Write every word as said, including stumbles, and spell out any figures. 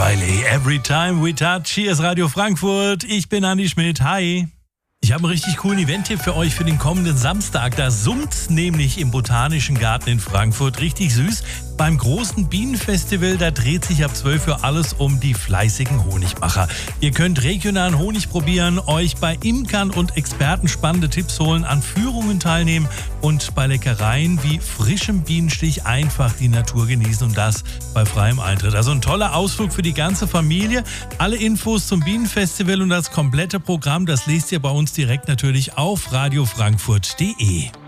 Riley, Every Time We Touch. Hier ist Radio Frankfurt. Ich bin Andi Schmidt. Hi. Ich habe einen richtig coolen Event-Tipp für euch für den kommenden Samstag. Da summt's nämlich im Botanischen Garten in Frankfurt richtig süß. Beim großen Bienenfestival, da dreht sich ab zwölf Uhr alles um die fleißigen Honigmacher. Ihr könnt regionalen Honig probieren, euch bei Imkern und Experten spannende Tipps holen, an Führungen teilnehmen und bei Leckereien wie frischem Bienenstich einfach die Natur genießen, und das bei freiem Eintritt. Also ein toller Ausflug für die ganze Familie. Alle Infos zum Bienenfestival und das komplette Programm, das lest ihr bei uns direkt natürlich auf radio frankfurt punkt de.